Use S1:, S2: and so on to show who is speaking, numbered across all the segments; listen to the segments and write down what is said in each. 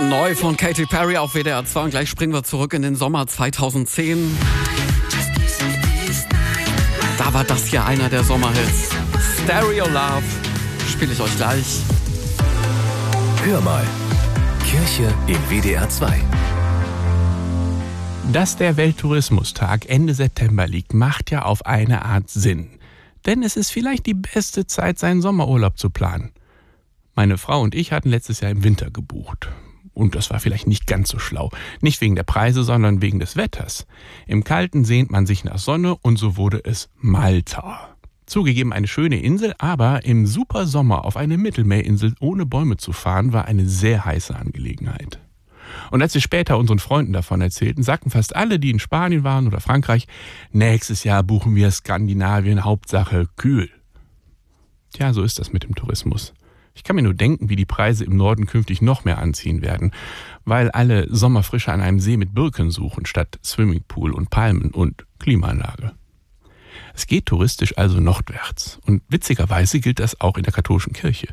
S1: Neu von Katy Perry auf WDR 2 und gleich springen wir zurück in den Sommer 2010. Da war das hier einer der Sommerhits. Stereo Love spiele ich euch gleich.
S2: Hör mal, Kirche in WDR 2.
S3: Dass der Welttourismustag Ende September liegt, macht ja auf eine Art Sinn. Denn es ist vielleicht die beste Zeit, seinen Sommerurlaub zu planen. Meine Frau und ich hatten letztes Jahr im Winter gebucht. Und das war vielleicht nicht ganz so schlau. Nicht wegen der Preise, sondern wegen des Wetters. Im Kalten sehnt man sich nach Sonne und so wurde es Malta. Zugegeben eine schöne Insel, aber im super Sommer auf eine Mittelmeerinsel ohne Bäume zu fahren, war eine sehr heiße Angelegenheit. Und als wir später unseren Freunden davon erzählten, sagten fast alle, die in Spanien waren oder Frankreich, nächstes Jahr buchen wir Skandinavien, Hauptsache kühl. Tja, so ist das mit dem Tourismus. Ich kann mir nur denken, wie die Preise im Norden künftig noch mehr anziehen werden, weil alle Sommerfrische an einem See mit Birken suchen, statt Swimmingpool und Palmen und Klimaanlage. Es geht touristisch also nordwärts. Und witzigerweise gilt das auch in der katholischen Kirche.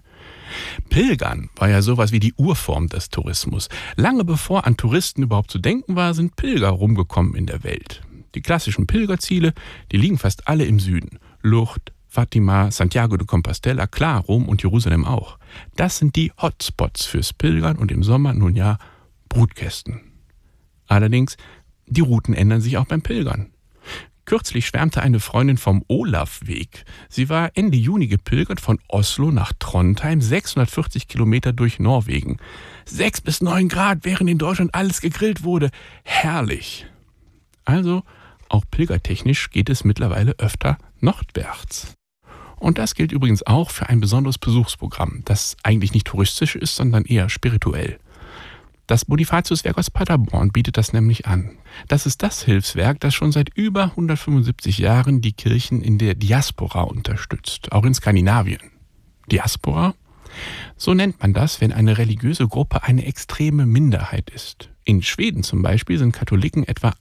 S3: Pilgern war ja sowas wie die Urform des Tourismus. Lange bevor an Touristen überhaupt zu denken war, sind Pilger rumgekommen in der Welt. Die klassischen Pilgerziele, die liegen fast alle im Süden. Lourdes, Fatima, Santiago de Compostela, klar, Rom und Jerusalem auch. Das sind die Hotspots fürs Pilgern und im Sommer nun ja Brutkästen. Allerdings, die Routen ändern sich auch beim Pilgern. Kürzlich schwärmte eine Freundin vom Olafweg. Sie war Ende Juni gepilgert von Oslo nach Trondheim, 640 Kilometer durch Norwegen. 6 bis 9 Grad, während in Deutschland alles gegrillt wurde. Herrlich. Also, auch pilgertechnisch geht es mittlerweile öfter nordwärts. Und das gilt übrigens auch für ein besonderes Besuchsprogramm, das eigentlich nicht touristisch ist, sondern eher spirituell. Das Bonifatiuswerk aus Paderborn bietet das nämlich an. Das ist das Hilfswerk, das schon seit über 175 Jahren die Kirchen in der Diaspora unterstützt, auch in Skandinavien. Diaspora? So nennt man das, wenn eine religiöse Gruppe eine extreme Minderheit ist. In Schweden zum Beispiel sind Katholiken etwa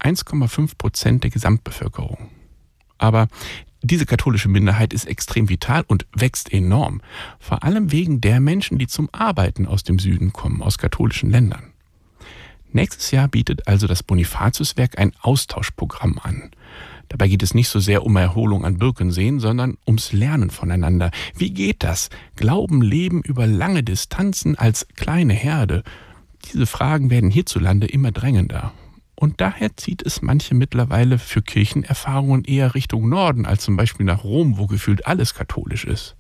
S3: 1,5% der Gesamtbevölkerung. Aber diese katholische Minderheit ist extrem vital und wächst enorm. Vor allem wegen der Menschen, die zum Arbeiten aus dem Süden kommen, aus katholischen Ländern. Nächstes Jahr bietet also das Bonifatiuswerk ein Austauschprogramm an. Dabei geht es nicht so sehr um Erholung an Birkenseen, sondern ums Lernen voneinander. Wie geht das? Glauben, Leben über lange Distanzen als kleine Herde? Diese Fragen werden hierzulande immer drängender. Und daher zieht es manche mittlerweile für Kirchenerfahrungen eher Richtung Norden, als zum Beispiel nach Rom, wo gefühlt alles katholisch ist.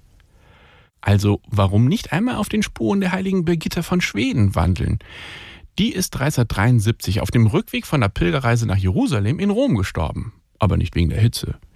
S3: Also warum nicht einmal auf den Spuren der heiligen Birgitta von Schweden wandeln? Die ist 1373 auf dem Rückweg von der Pilgerreise nach Jerusalem in Rom gestorben. Aber nicht wegen der Hitze.